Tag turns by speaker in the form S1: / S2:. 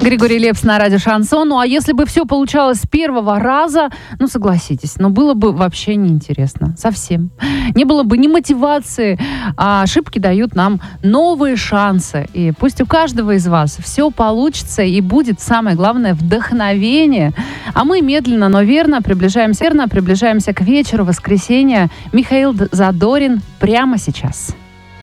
S1: Григорий Лепс на радио «Шансон». Ну, а если бы все получалось с первого раза, ну, согласитесь, было бы вообще неинтересно. Совсем. Не было бы ни мотивации, а ошибки дают нам новые шансы. И пусть у каждого из вас все получится и будет, самое главное, вдохновение. А мы медленно, но верно приближаемся к вечеру воскресенья. Михаил Задорин прямо сейчас.